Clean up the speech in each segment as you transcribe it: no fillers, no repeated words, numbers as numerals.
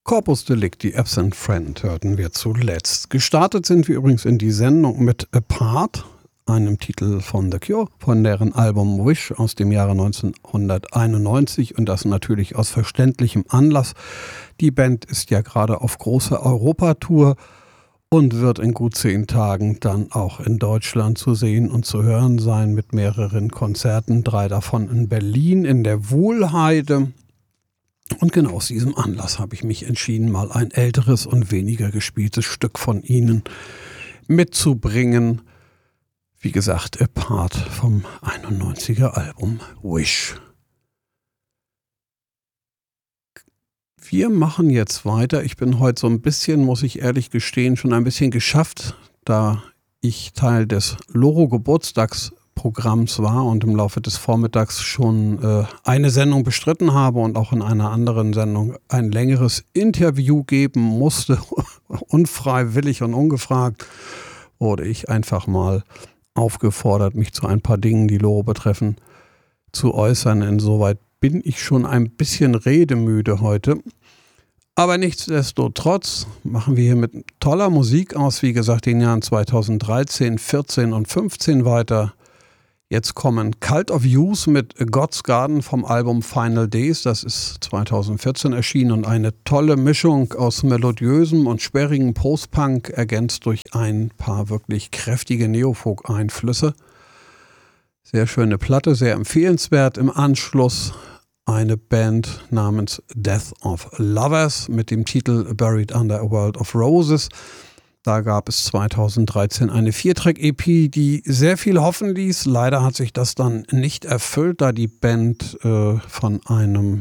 Corpus Delicti, Absent Friend hörten wir zuletzt. Gestartet sind wir übrigens in die Sendung mit Apart, einem Titel von The Cure, von deren Album Wish aus dem Jahre 1991 und das natürlich aus verständlichem Anlass. Die Band ist ja gerade auf großer Europatour und wird in gut 10 Tagen dann auch in Deutschland zu sehen und zu hören sein mit mehreren Konzerten, 3 davon in Berlin in der Wuhlheide. Und genau aus diesem Anlass habe ich mich entschieden, mal ein älteres und weniger gespieltes Stück von ihnen mitzubringen. Wie gesagt, Apart vom 91er Album Wish. Wir machen jetzt weiter. Ich bin heute so ein bisschen, muss ich ehrlich gestehen, schon ein bisschen geschafft, da ich Teil des Loro-Geburtstagsprogramms war und im Laufe des Vormittags schon eine Sendung bestritten habe und auch in einer anderen Sendung ein längeres Interview geben musste. Unfreiwillig und ungefragt wurde ich einfach mal aufgefordert, mich zu ein paar Dingen, die Loro betreffen, zu äußern. Insoweit bin ich schon ein bisschen redemüde heute. Aber nichtsdestotrotz machen wir hier mit toller Musik aus, wie gesagt, den Jahren 2013, 14 und 15 weiter. Jetzt kommen Cult of Use mit God's Garden vom Album Final Days. Das ist 2014 erschienen und eine tolle Mischung aus melodiösem und sperrigem Post-Punk, ergänzt durch ein paar wirklich kräftige Neofolk-Einflüsse. Sehr schöne Platte, sehr empfehlenswert. Im Anschluss eine Band namens Death of Lovers mit dem Titel Buried Under a World of Roses. Da gab es 2013 eine 4-Track-EP, die sehr viel hoffen ließ. Leider hat sich das dann nicht erfüllt, da die Band von einem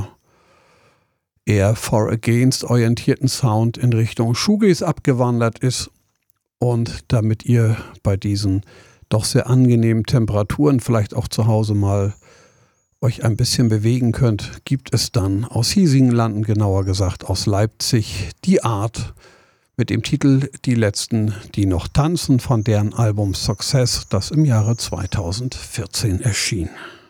eher for against orientierten Sound in Richtung Shoegaze abgewandert ist. Und damit ihr bei diesen doch sehr angenehmen Temperaturen vielleicht auch zu Hause mal euch ein bisschen bewegen könnt, gibt es dann aus hiesigen Landen, genauer gesagt aus Leipzig, die Art mit dem Titel Die Letzten, die noch tanzen, von deren Album Success, das im Jahre 2014 erschien.